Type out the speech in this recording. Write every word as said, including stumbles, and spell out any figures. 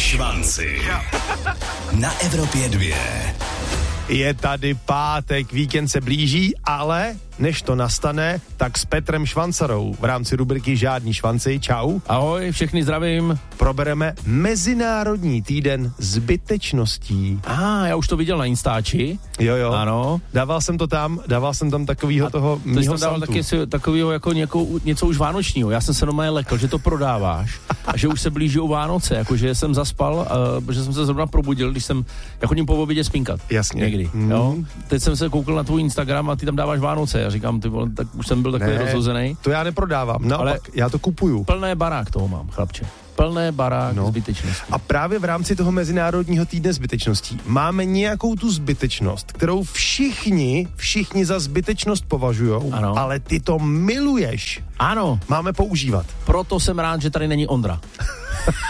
Švanci. Na Evropě dvě. Je tady pátek, víkend se blíží, ale než to nastane, tak s Petrem Švancarou v rámci rubriky Žádný švanci, čau. Ahoj, všechny zdravím. Probereme Mezinárodní týden zbytečností. A ah, já už to viděl na Instači. Jo, jo. Ano. Dával jsem to tam, dával jsem tam takovýho toho mýho santu. dával taky takovýho jako něko, něco už vánočního. Já jsem se normálně lekl, že to prodáváš a že už se blíží Vánoce, jakože jsem zaspal, uh, že jsem se zrovna probudil, když jsem, já chodím po obědě spinkat. Jasně. Někdy, mm. jo. Teď jsem se koukal na tvůj Instagram a ty tam dáváš Vánoce. Já říkám, ty vole, tak už jsem byl takový rozhozený. To já neprodávám, naopak, ale já to kupuju. Plné barák toho mám, chlapče. Plné barák no. zbytečností. A právě v rámci toho Mezinárodního týdne zbytečností máme nějakou tu zbytečnost, kterou všichni, všichni za zbytečnost považujou, ano. ale ty to miluješ. Ano. Máme používat. Proto jsem rád, že tady není Ondra.